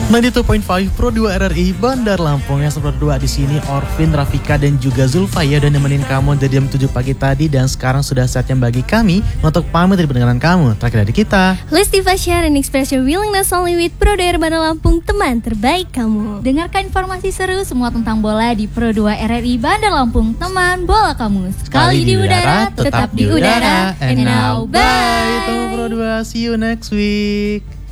92.5 Pro 2 RRI Bandar Lampung. Yang berdua di sini Orvin, Rafika dan juga Zulfaya udah nemenin kamu dari jam 7 pagi tadi, dan sekarang sudah saatnya bagi kami untuk pamit dari pendengaran kamu. Terakhir dari kita, Lesti Fasya and express your willingness only with Pro 2 Bandar Lampung, teman terbaik kamu. Dengarkan informasi seru semua tentang bola di Pro 2 RRI Bandar Lampung, teman bola kamu. Sekali di udara, tetap di udara. And now bye. Itu Pro 2, see you next week.